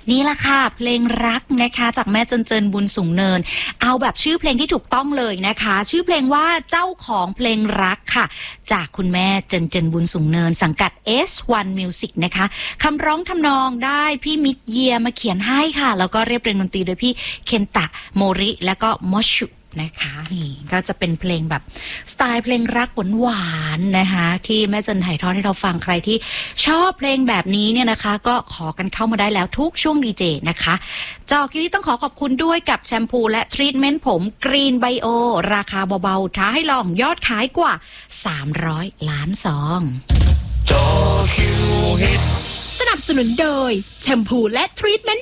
นี่ล่ะค่ะเพลงรักนะคะจากแม่เจินบุญสูงเนินเอาแบบชื่อเพลงที่ถูกต้องเลยนะคะชื่อเพลงว่าเจ้าของเพลงรักค่ะจากคุณแม่เจินบุญสูงเนินสังกัด S1 Music นะคะคำร้องทำนองได้พี่มิตรเยียมาเขียนให้ค่ะแล้วก็เรียบเรียงดนตรีโดยพี่เคนตะโมริแล้วก็มอชุนะคะนี่ก็จะเป็นเพลงแบบสไตล์เพลงรักหวานๆนะคะที่แม่เจินถ่ายทอดให้เราฟังใครที่ชอบเพลงแบบนี้เนี่ยนะคะก็ขอกันเข้ามาได้แล้วทุกช่วงดีเจนะคะจอกยูนี่ต้องขอบคุณด้วยกับแชมพูและทรีทเมนต์ผมกรีนไบโอราคาเบาๆท้าให้ลองยอดขายกว่า300 ล้านซองสนับสนุนโดยแชมพูและทรีทเมนต์